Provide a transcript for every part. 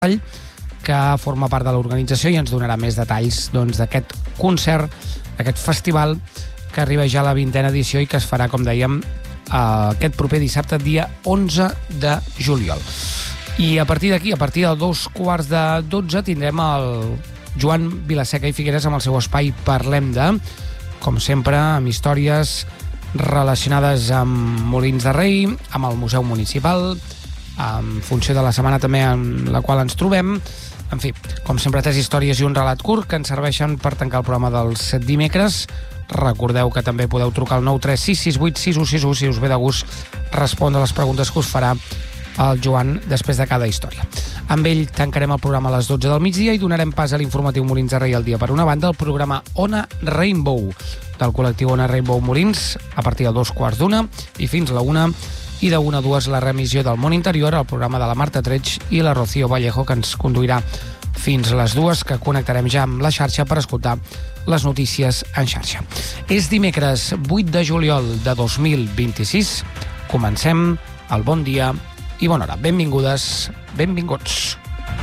que forma part de l'organització i ens donarà més detalls d'aquest concert, d'aquest festival que arriba ja a la 20a edició i que es farà, com dèiem, aquest proper dissabte, dia 11 de juliol. I a partir d'aquí, a partir de 11:45, tindrem el Joan Vilaseca i Figueres amb el seu espai Parlem de, com sempre, amb històries relacionades amb Molins de Rei, amb el Museu Municipal, en funció de la setmana també en la qual ens trobem. En fi, com sempre, 3 històries i un relat curt que ens serveixen per tancar el programa dels dimecres. Recordeu que també podeu trucar al 936686161 si us ve de gust respondre a les preguntes que us farà el Joan després de cada història. Amb ell tancarem el programa a les 12 del migdia i donarem pas a l'informatiu Molins de Rei al dia. Per una banda, el programa Ona Rainbow del col·lectiu Ona Rainbow Molins a partir de 2:15 i fins a la 1, i de 1 a 2 la remissió del Món Interior, el programa de la Marta Treig i la Rocío Vallejo, que ens conduirà fins a les 2, que connectarem ja amb la xarxa per escoltar les notícies en xarxa. És dimecres 8 de juliol de 2026. Comencem el Bon Dia i Bona Hora. Benvingudes, benvinguts.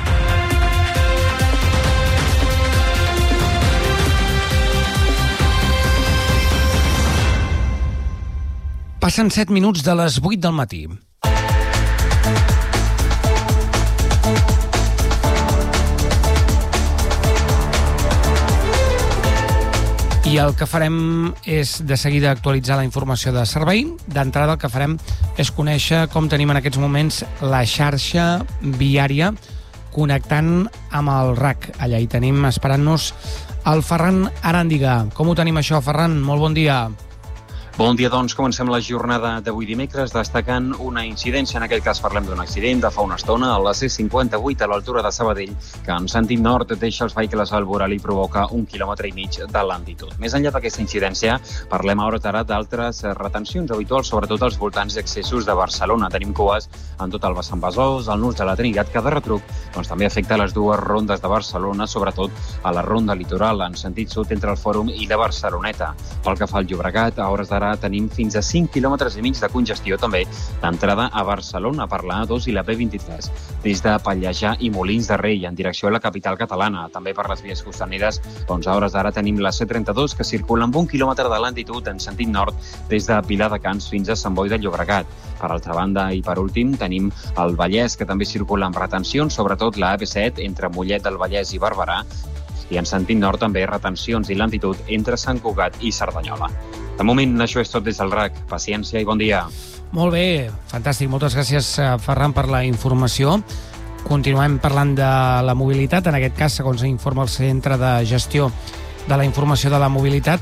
Passen 7 minuts de les 8 del matí. I el que farem és de seguida actualitzar la informació de servei. D'entrada el que farem és conèixer com tenim en aquests moments la xarxa viària connectant amb el RAC. Allà hi tenim esperant-nos el Ferran Aràndiga. Com ho tenim això, Ferran? Molt bon dia. Bon dia, doncs comencem la jornada d'avui dimecres destacant una incidència. En aquest cas parlem d'un accident de fa una estona a la C58 a l'altura de Sabadell, que en sentit nord deixa els vehicles al voral i provoca 1,5 quilòmetres de lentitud. Més enllà d'aquesta incidència, parlem a hores d'ara d'altres retencions habituals, sobretot als voltants i accessos de Barcelona. Tenim cues en tot el vessant Besòs, al nus de la Trinitat, que de retruc també afecta les dues rondes de Barcelona, sobretot a la ronda litoral, en sentit sud entre el Fòrum i la Barceloneta. Pel que fa al Llobregat, a hores d'ara tenim fins a 5,5 quilòmetres de congestió també d'entrada a Barcelona per la A2 i la B23 des de Pallejà i Molins de Rei en direcció a la capital catalana. També per les vies costaneres, a hores d'ara tenim la C32 que circula amb 1 quilòmetre de lentitud en sentit nord des de Pilar de Cans fins a Sant Boi de Llobregat. Per altra banda i per últim tenim el Vallès que també circula amb retencions, sobretot la AP7 entre Mollet del Vallès i Barberà, i en sentit nord també retencions i lentitud entre Sant Cugat i Cerdanyola. De moment, això és tot des del RAC. Paciència i bon dia. Molt bé, fantàstic. Moltes gràcies, Ferran, per la informació. Continuem parlant de la mobilitat. En aquest cas, segons informa el Centre de Gestió de la Informació de la Mobilitat,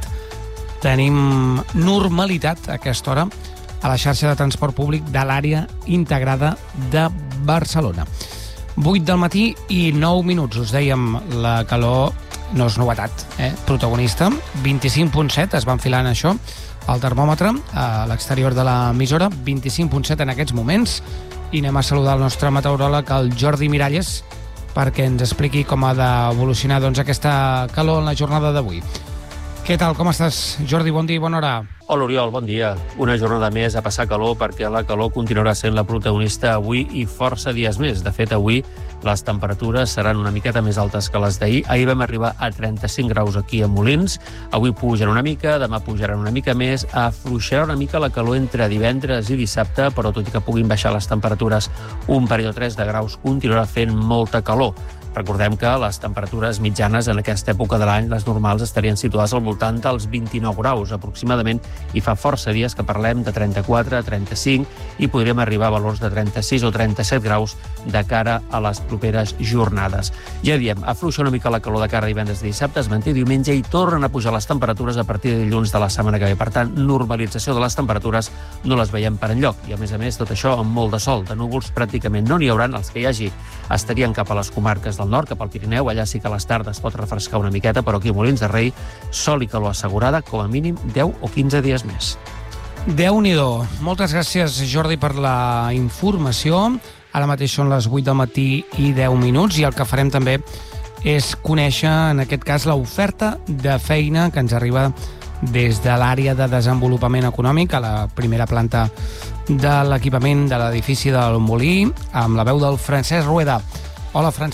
tenim normalitat a aquesta hora a la xarxa de transport públic de l'àrea integrada de Barcelona. 8 del matí i 9 minuts. Us dèiem, la calor no és novetat, protagonista. 25,7 es va enfilar en això, el termòmetre, a l'exterior de l'emissora. 25,7 en aquests moments. I anem a saludar el nostre meteoròleg, el Jordi Miralles, perquè ens expliqui com ha d'evolucionar aquesta calor en la jornada d'avui. Què tal, com estàs, Jordi? Bon dia i bona hora. Hola, Oriol, bon dia. Una jornada més a passar calor perquè la calor continuarà sent la protagonista avui i força dies més. De fet, avui les temperatures seran una miqueta més altes que les d'ahir. Ahir vam arribar a 35 graus aquí a Molins. Avui pujaran una mica, demà pujaran una mica més. Afluixarà una mica la calor entre divendres i dissabte, però tot i que puguin baixar les temperatures un parell o 3 de graus, continuarà fent molta calor. Recordem que les temperatures mitjanes en aquesta època de l'any, les normals, estarien situades al voltant dels 29 graus aproximadament, i fa força dies que parlem de 34, 35, i podríem arribar a valors de 36 o 37 graus de cara a les properes jornades. Ja diem, afluixa una mica la calor de cara a divendres i dissabte, es manté diumenge i tornen a pujar les temperatures a partir de dilluns de la setmana que ve. Per tant, normalització de les temperatures no les veiem per enlloc. I a més, tot això amb molt de sol. De núvols pràcticament no n'hi hauran. Els que hi hagi estarien cap a les comarques del nord, cap al Pirineu. Allà sí que a les tardes pot refrescar una miqueta, però aquí a Molins de Rei, sol i calor assegurada, com a mínim 10 o 15 dies més. Déu-n'hi-do. Moltes gràcies, Jordi, per la informació. Ara mateix són les 8 del matí i 10 minuts, i el que farem també és conèixer, en aquest cas, l'oferta de feina que ens arriba des de l'àrea de desenvolupament econòmic a la primera planta de l'equipament de l'edifici del Molí, amb la veu del Francesc Rueda. Hola, Francesc.